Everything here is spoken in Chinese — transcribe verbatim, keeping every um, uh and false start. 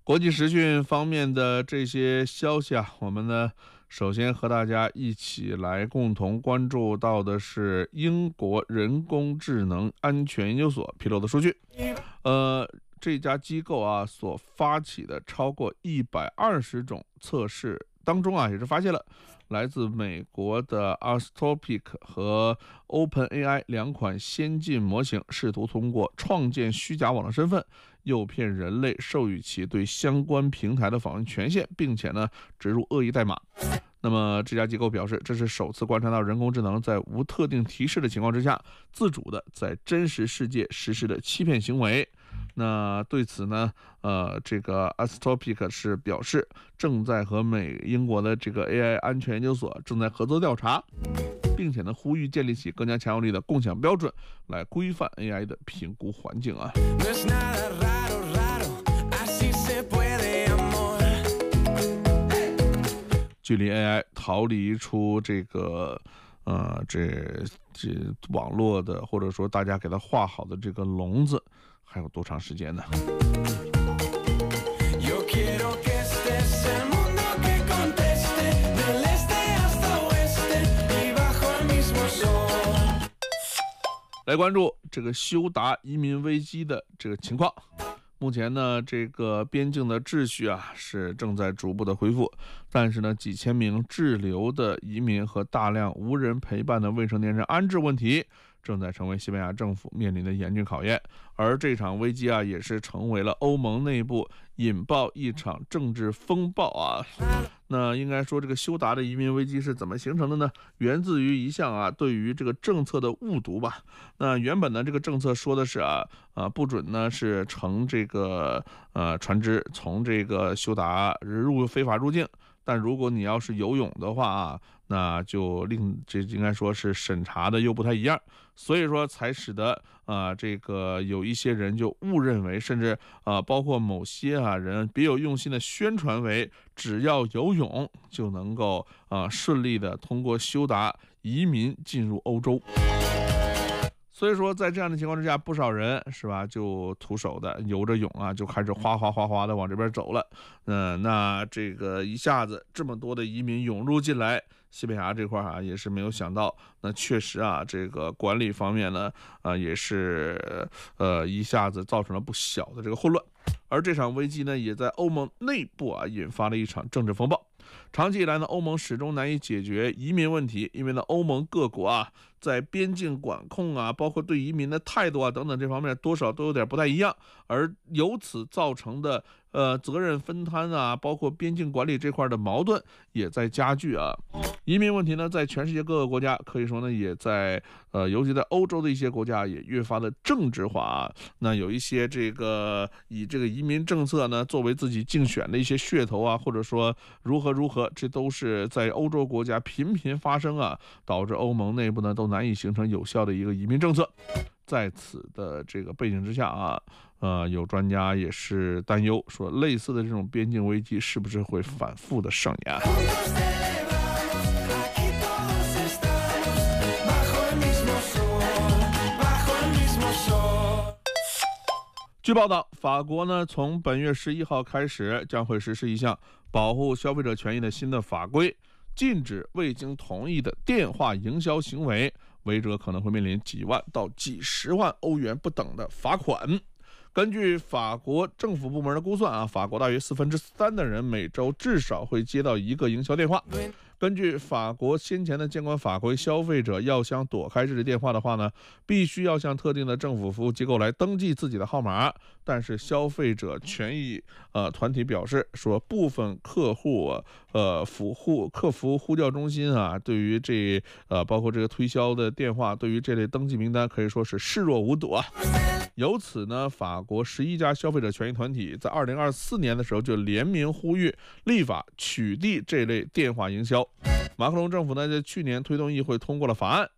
国际时讯方面的这些消息啊，我们呢首先和大家一起来共同关注到的是英国人工智能安全研究所披露的数据。呃，这家机构啊所发起的超过一百二十种测试当中啊，也是发现了来自美国的 Anthropic 和 OpenAI 两款先进模型试图通过创建虚假网络身份，诱骗人类授予其对相关平台的访问权限，并且呢植入恶意代码。那么这家机构表示，这是首次观察到人工智能在无特定提示的情况之下，自主的在真实世界实施的欺骗行为。那对此呢，呃，这个 Anthropic 是表示，正在和美英国的这个 A I 安全研究所正在合作调查，并且呢，呼吁建立起更加强有力的共享标准，来规范 A I 的评估环境啊。距离 A I 逃离出这个呃这这网络的，或者说大家给它画好的这个笼子，还有多长时间呢？来关注这个休达移民危机的这个情况。目前呢，这个边境的秩序啊是正在逐步的恢复，但是呢，几千名滞留的移民和大量无人陪伴的未成年人安置问题，正在成为西班牙政府面临的严峻考验。而这场危机啊，也是成为了欧盟内部引爆一场政治风暴啊。那应该说，这个休达的移民危机是怎么形成的呢？源自于一项啊对于这个政策的误读吧。那原本呢，这个政策说的是啊啊不准呢是乘这个呃船只从这个休达入非法入境。但如果你要是游泳的话啊，那就另这应该说是审查的又不太一样，所以说才使得啊、呃、这个有一些人就误认为，甚至啊、呃、包括某些啊人别有用心的宣传为，只要游泳就能够啊、呃、顺利的通过休达移民进入欧洲。所以说，在这样的情况之下，不少人是吧，就徒手的游着泳啊，就开始哗哗哗哗的往这边走了。嗯、呃，那这个一下子这么多的移民涌入进来，西班牙这块啊也是没有想到。那确实啊，这个管理方面呢，啊、呃、也是呃一下子造成了不小的这个混乱。而这场危机呢，也在欧盟内部啊引发了一场政治风暴。长期以来呢，欧盟始终难以解决移民问题，因为呢，欧盟各国啊，在边境管控啊，包括对移民的态度啊等等这方面，多少都有点不太一样，而由此造成的呃责任分摊啊，包括边境管理这块的矛盾也在加剧啊。移民问题呢，在全世界各个国家，可以说呢，也在呃，尤其在欧洲的一些国家，也越发的政治化啊。那有一些这个以这个移民政策呢作为自己竞选的一些噱头啊，或者说如何如何，这都是在欧洲国家频频发生啊，导致欧盟内部呢都难以形成有效的一个移民政策。在此的这个背景之下啊，呃，有专家也是担忧说，类似的这种边境危机是不是会反复的上演？据报道，法国呢从本月十一号开始将会实施一项保护消费者权益的新的法规，禁止未经同意的电话营销行为，违者可能会面临几万到几十万欧元不等的罚款。根据法国政府部门的估算啊，法国大约四分之三的人每周至少会接到一个营销电话。根据法国先前的监管法规，消费者要想躲开这类电话的话呢，必须要向特定的政府服务机构来登记自己的号码。但是消费者权益呃团体表示说，部分客户呃服务客服呼叫中心啊，对于这呃包括这个推销的电话，对于这类登记名单可以说是视若无睹啊。由此呢，法国十一家消费者权益团体在二零二四年的时候就联名呼吁立法取缔这类电话营销。马克龙政府呢，在去年推动议会通过了法案，